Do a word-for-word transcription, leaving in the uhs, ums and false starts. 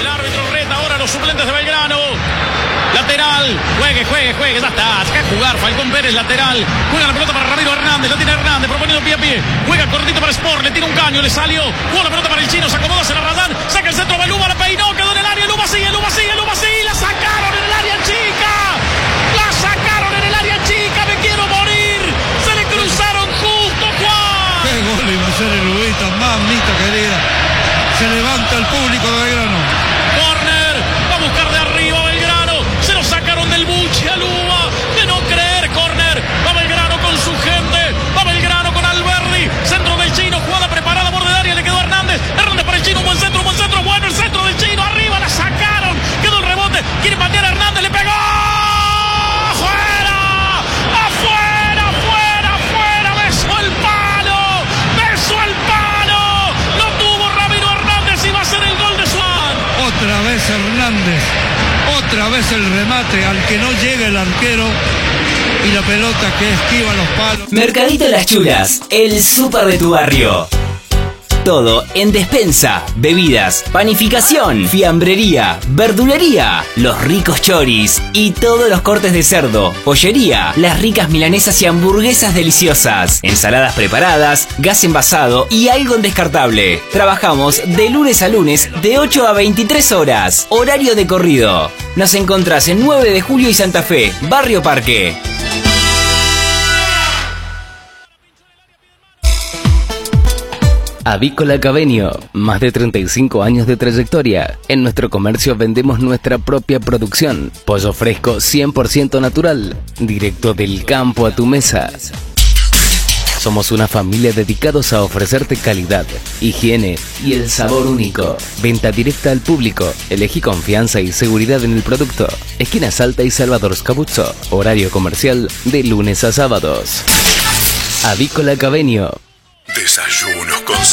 árbitro reta ahora a los suplentes de Belgrano. Lateral, juegue, juegue, juegue, ya está, saca a jugar, Falcón Pérez, lateral, juega la pelota para Ramiro Hernández, la tiene Hernández, proponiendo pie a pie, juega cortito para Sport, le tira un caño, le salió, juega la pelota para el chino, se acomoda, se la Radán, saca el centro, va Luba, la peinó, quedó en el área, Luba sigue, Luba sigue, Luba sigue, la sacaron en el área chica, la sacaron en el área chica, me quiero morir, se le cruzaron justo, Juan. Qué gol iba a ser el Lubita, mamita querida, se levanta el público de Belgrano. Corner, va a buscar de arriba Belgrano, se lo sacaron del buche a Luba, de no creer, corner, va Belgrano con su gente, va Belgrano con Alberdi, centro del chino, jugada preparada, borde de área, le quedó Hernández, Hernández para el chino, un buen centro, un buen centro, bueno el centro del chino, arriba, la sacaron, quedó el rebote, quiere patear a Hernández, le pegó, afuera, afuera, afuera, afuera, besó el palo, besó el palo, lo tuvo Ramiro Hernández y va a ser el gol de Suárez. Otra vez Hernández, otra vez el remate al que no llega el arquero y la pelota que esquiva los palos. Mercadito Las Chulas, el súper de tu barrio. Todo en despensa, bebidas, panificación, fiambrería, verdulería, los ricos choris y todos los cortes de cerdo, pollería, las ricas milanesas y hamburguesas deliciosas, ensaladas preparadas, gas envasado y algo descartable. Trabajamos de lunes a lunes de ocho a veintitrés horas, horario de corrido. Nos encontrás en nueve de julio y Santa Fe, Barrio Parque. Avícola Cabenio, más de treinta y cinco años de trayectoria. En nuestro comercio vendemos nuestra propia producción. Pollo fresco cien por ciento natural, directo del campo a tu mesa. Somos una familia dedicados a ofrecerte calidad, higiene y el sabor único. Venta directa al público. Elegí confianza y seguridad en el producto. Esquina Salta y Salvador Scabuzzo. Horario comercial de lunes a sábados. Avícola Cabenio. Desayunos con